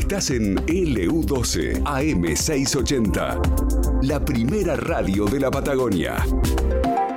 Estás en LU12 AM680, la primera radio de la Patagonia.